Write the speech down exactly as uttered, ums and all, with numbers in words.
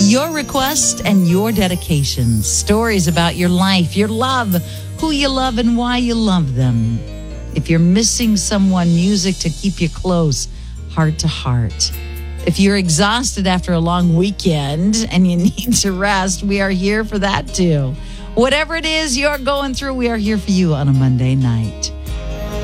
Your requests and your dedications. Stories about your life, your love, who you love and why you love them. If you're missing someone, music to keep you close, heart to heart. If you're exhausted after a long weekend and you need to rest, we are here for that too. Whatever it is you're going through, we are here for you on a Monday night.